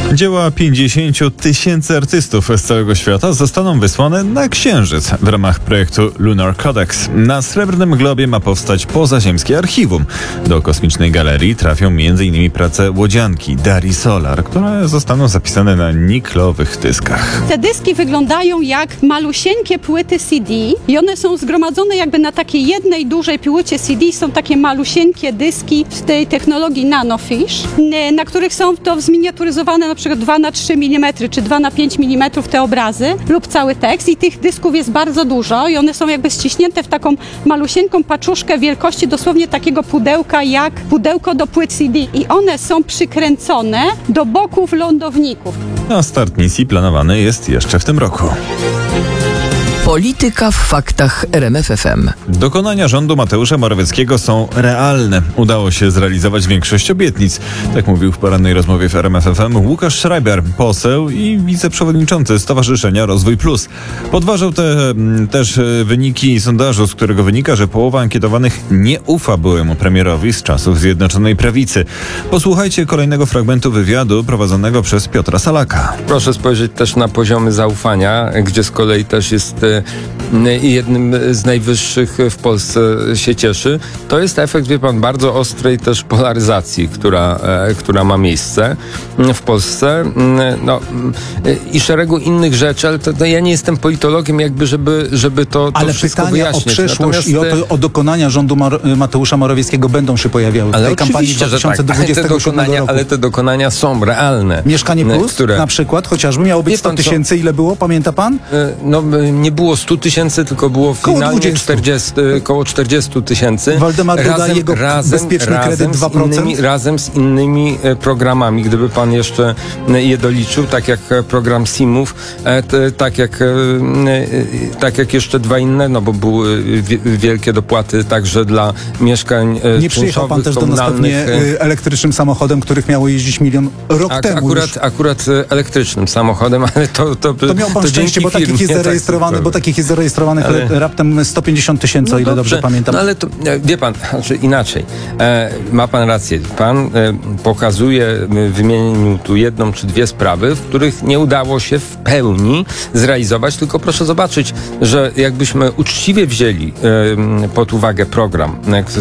Dzieła 50 000 artystów z całego świata zostaną wysłane na Księżyc w ramach projektu Lunar Codex. Na Srebrnym Globie ma powstać pozaziemskie archiwum. Do kosmicznej galerii trafią m.in. prace łodzianki Darii Solar, które zostaną zapisane na niklowych dyskach. Te dyski wyglądają jak malusieńkie płyty CD i one są zgromadzone jakby na takiej jednej dużej płycie CD. Są takie malusieńkie dyski z tej technologii nanofish, na których są to zminiaturyzowane na przykład 2x3 mm czy 2x5 mm te obrazy lub cały tekst i tych dysków jest bardzo dużo i one są jakby ściśnięte w taką malusieńką paczuszkę wielkości dosłownie takiego pudełka jak pudełko do płyt CD i one są przykręcone do boków lądowników. A start misji planowany jest jeszcze w tym roku. Polityka w faktach RMF FM. Dokonania rządu Mateusza Morawieckiego są realne. Udało się zrealizować większość obietnic. Tak mówił w porannej rozmowie w RMF FM Łukasz Schreiber, poseł i wiceprzewodniczący Stowarzyszenia Rozwój Plus. Podważył też wyniki sondażu, z którego wynika, że połowa ankietowanych nie ufa byłemu premierowi z czasów Zjednoczonej Prawicy. Posłuchajcie kolejnego fragmentu wywiadu prowadzonego przez Piotra Salaka. Proszę spojrzeć też na poziomy zaufania, gdzie z kolei też jest jednym z najwyższych w Polsce się cieszy. To jest efekt, wie pan, bardzo ostrej też polaryzacji, która ma miejsce w Polsce. No, i szeregu innych rzeczy, ale to ja nie jestem politologiem, jakby, żeby to wszystko wyjaśnić. Ale pytania o przyszłość i o dokonania rządu Mateusza Morawieckiego będą się pojawiały w tej kampanii 2027 roku. Ale te dokonania są realne. Mieszkanie Plus na przykład, chociażby miało być 100 000. Ile było, pamięta pan? No, nie było 100 000, tylko było finalnie około 40 000. Waldemar Duda i jego bezpieczny kredyt 2%. Razem z innymi programami, gdyby pan jeszcze je doliczył, tak jak program SIM-ów, tak jak jeszcze dwa inne, no bo były wielkie dopłaty także dla mieszkań Nie przyjechał pan też do nas pewnie elektrycznym samochodem, których miało jeździć 1 000 000 rok temu. Akurat elektrycznym samochodem, ale to miał pan szczęście, bo takich jest zarejestrowanych, raptem 150 000, o ile dobrze pamiętam. No ale to, wie pan, inaczej. Ma pan rację. Pan pokazuje, wymienił tu jedną czy dwie sprawy, w których nie udało się w pełni zrealizować, tylko proszę zobaczyć, że jakbyśmy uczciwie wzięli pod uwagę program,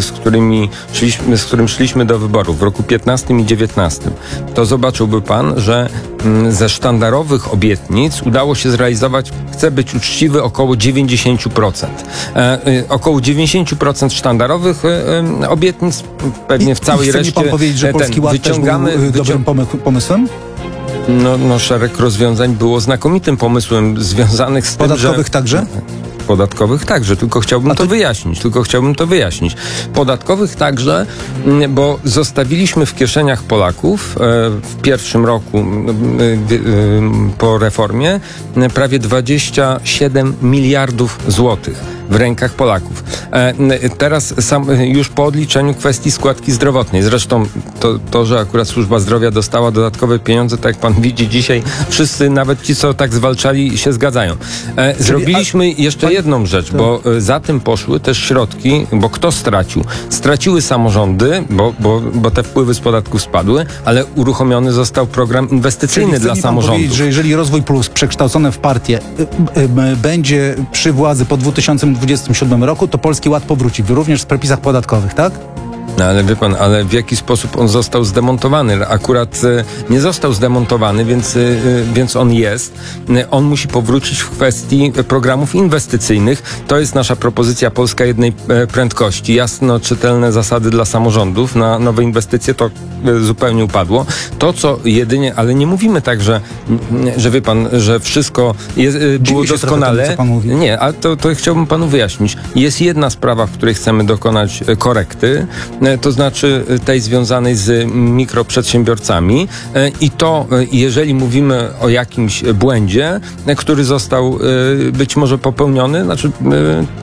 z którym szliśmy do wyborów w roku 15 i 19, to zobaczyłby pan, że ze sztandarowych obietnic udało się zrealizować, chcę być uczciwy, około 90%. Około 90% sztandarowych obietnic, pewnie w całej reszcie. Chce mi pan powiedzieć, że Polski Ład też był dobrym pomysłem? No, szereg rozwiązań było znakomitym pomysłem związanych z Podatkowych także? Podatkowych także, tylko chciałbym to wyjaśnić. Podatkowych także, bo zostawiliśmy w kieszeniach Polaków w pierwszym roku po reformie prawie 27 miliardów złotych w rękach Polaków. Teraz już po odliczeniu kwestii składki zdrowotnej. Zresztą to, że akurat służba zdrowia dostała dodatkowe pieniądze, tak jak pan widzi dzisiaj, wszyscy, nawet ci, co tak zwalczali, się zgadzają. Zrobiliśmy jeszcze jedną rzecz, bo za tym poszły też środki, bo kto stracił? Straciły samorządy, bo te wpływy z podatków spadły, ale uruchomiony został program inwestycyjny dla samorządów. Powiedzieć, że jeżeli Rozwój Plus przekształcone w partię będzie przy władzy po 2027 roku, to Polski Ład powróci, również w przepisach podatkowych, tak? No ale wie pan, ale w jaki sposób on został zdemontowany? Akurat nie został zdemontowany, więc on jest. On musi powrócić w kwestii programów inwestycyjnych. To jest nasza propozycja Polska jednej prędkości. Jasno czytelne zasady dla samorządów. Na nowe inwestycje to zupełnie upadło. To, co jedynie, ale nie mówimy tak, że wie pan, że wszystko było doskonale. Temu, co pan mówi. Nie, ale to chciałbym panu wyjaśnić. Jest jedna sprawa, w której chcemy dokonać korekty, to znaczy tej związanej z mikroprzedsiębiorcami i to, jeżeli mówimy o jakimś błędzie, który został być może popełniony, znaczy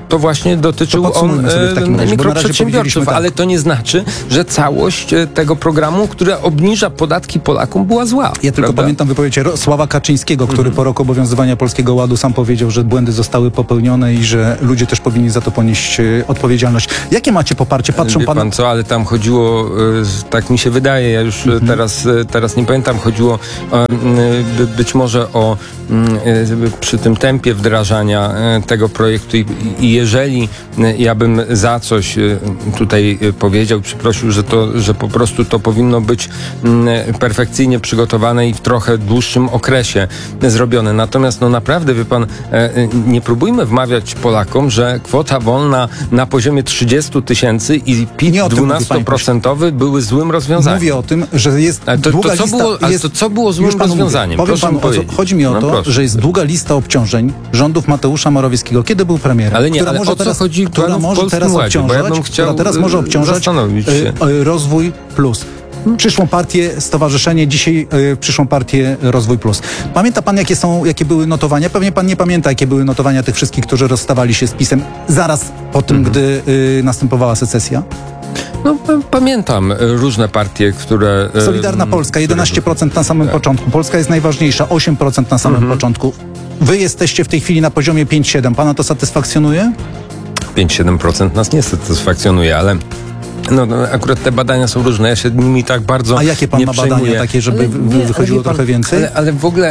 to właśnie dotyczył To on podsumujmy sobie w takim razie, bo na razie mikroprzedsiębiorców, powiedzieliśmy tak. ale to nie znaczy, że całość tego programu, które obniża podatki Polakom, była zła. Ja tylko prawda? pamiętam wypowiedź Sława Kaczyńskiego, który po roku obowiązywania Polskiego Ładu sam powiedział, że błędy zostały popełnione i że ludzie też powinni za to ponieść odpowiedzialność. Jakie macie poparcie? Patrzą Wie pan... pan co, ale tam chodziło, tak mi się wydaje, ja już teraz nie pamiętam, chodziło być może o przy tym tempie wdrażania tego projektu i jeżeli ja bym za coś tutaj powiedział, przeprosił, że po prostu to powinno być perfekcyjnie przygotowane i w trochę dłuższym okresie zrobione. Natomiast no naprawdę, wie pan, nie próbujmy wmawiać Polakom, że kwota wolna na poziomie 30 000 i PIT Nie o tym mówi, panie 12% były złym rozwiązaniem. Mówię o tym, że jest długa lista... co było złym Już panu rozwiązaniem? mówię. Powiem Proszę panu, mi powiedzieć. chodzi mi o No to, proszę. że jest długa lista obciążeń rządów Mateusza Morawieckiego, kiedy był premierem. Ale nie, która ale może o co teraz, chodzi która panu w może Polskim teraz Ładzie? Bo obciążać, ja bym chciał która teraz może obciążać zastanowić się. Rozwój Plus. Przyszłą partię, stowarzyszenie, dzisiaj przyszłą partię Rozwój Plus. Pamięta pan, jakie były notowania? Pewnie pan nie pamięta, jakie były notowania tych wszystkich, którzy rozstawali się z PiS-em zaraz po tym, gdy następowała secesja? No, pamiętam różne partie, które... Solidarna Polska, 11% na samym początku. Polska jest najważniejsza, 8% na samym początku. Wy jesteście w tej chwili na poziomie 5-7. Pana to satysfakcjonuje? 5-7% nas nie satysfakcjonuje, ale akurat te badania są różne. Ja się nimi tak bardzo A jakie pan nie ma badania przejmuję. takie, żeby wychodziło wie pan, trochę więcej? Ale w ogóle,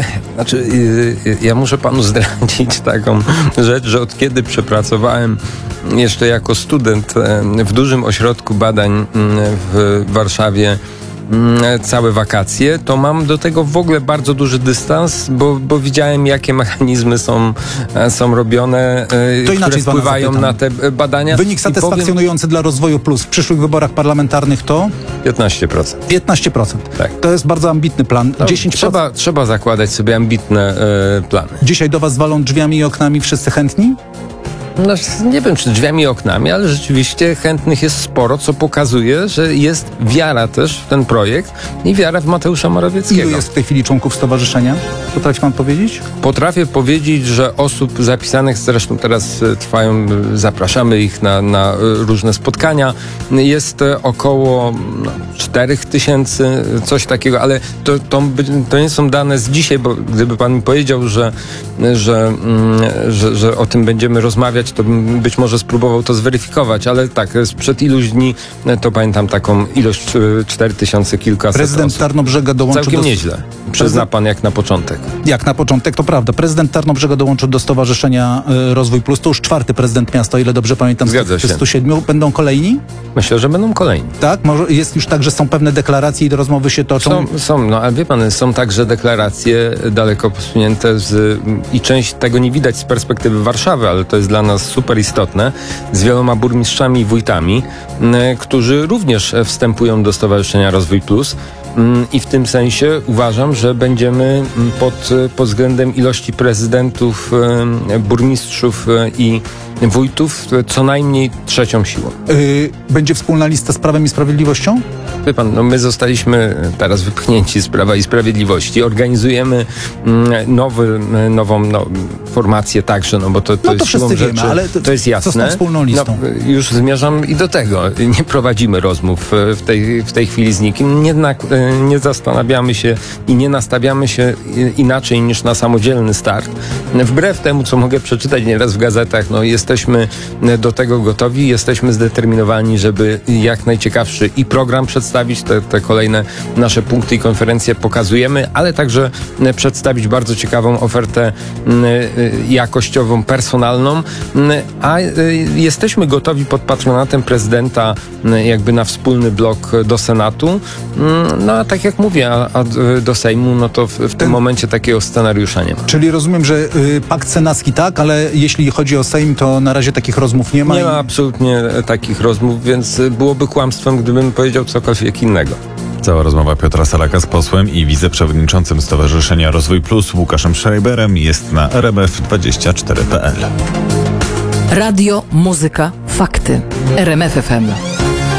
ja muszę panu zdradzić taką rzecz, że od kiedy przepracowałem jeszcze jako student w dużym ośrodku badań w Warszawie całe wakacje, to mam do tego w ogóle bardzo duży dystans, bo widziałem, jakie mechanizmy są robione, które wpływają na te badania. Wynik satysfakcjonujący dla Rozwoju Plus w przyszłych wyborach parlamentarnych to? 15%. 15%. Tak. To jest bardzo ambitny plan. 10%. Trzeba zakładać sobie ambitne plany. Dzisiaj do was walą drzwiami i oknami wszyscy chętni? No, nie wiem, czy drzwiami i oknami, ale rzeczywiście chętnych jest sporo, co pokazuje, że jest wiara też w ten projekt i wiara w Mateusza Morawieckiego. Ilu jest w tej chwili członków stowarzyszenia? Potrafi pan powiedzieć? Potrafię powiedzieć, że osób zapisanych, zresztą teraz trwają, zapraszamy ich na różne spotkania, jest około 4000, coś takiego, ale to nie są dane z dzisiaj, bo gdyby pan mi powiedział, że o tym będziemy rozmawiać, to bym być może spróbował to zweryfikować, ale tak, sprzed iluś dni to pamiętam taką ilość 4000 kilkaset Prezydent osób. Tarnobrzega dołączył Całkiem nieźle. Przyzna pan jak na początek. Jak na początek, to prawda. Prezydent Tarnobrzega dołączył do Stowarzyszenia Rozwój Plus. To już 4. prezydent miasta, o ile dobrze pamiętam, Zgadza się. 107. Będą kolejni? Myślę, że będą kolejni. Tak? Może jest już tak, że są pewne deklaracje i do rozmowy się toczą? Są, ale wie pan, są także deklaracje daleko posunięte i część tego nie widać z perspektywy Warszawy, ale to jest dla nas super istotne, z wieloma burmistrzami i wójtami, którzy również wstępują do Stowarzyszenia Rozwój Plus. I w tym sensie uważam, że będziemy pod względem ilości prezydentów, burmistrzów i wójtów co najmniej trzecią siłą. Będzie wspólna lista z Prawem i Sprawiedliwością? Wie pan, my zostaliśmy teraz wypchnięci z Prawa i Sprawiedliwości. Organizujemy nową formację także, bo to jest wszyscy siłą wiemy, rzeczy, ale to jest jasne. co z tą wspólną listą? Już zmierzam i do tego. Nie prowadzimy rozmów w tej chwili z nikim. Nie zastanawiamy się i nie nastawiamy się inaczej niż na samodzielny start. Wbrew temu, co mogę przeczytać nieraz w gazetach, jesteśmy do tego gotowi, jesteśmy zdeterminowani, żeby jak najciekawszy i program przedstawić, te kolejne nasze punkty i konferencje pokazujemy, ale także przedstawić bardzo ciekawą ofertę jakościową, personalną, a jesteśmy gotowi pod patronatem prezydenta jakby na wspólny blok do Senatu, a tak jak mówię, a do Sejmu, to w tym momencie takiego scenariusza nie ma. Czyli rozumiem, że pakt senacki tak, ale jeśli chodzi o Sejm, to na razie takich rozmów nie ma. Nie ma absolutnie takich rozmów, więc byłoby kłamstwem, gdybym powiedział cokolwiek innego. Cała rozmowa Piotra Salaka z posłem i wiceprzewodniczącym Stowarzyszenia Rozwój Plus Łukaszem Schreiberem jest na rmf24.pl. Radio, muzyka, fakty. RMF FM.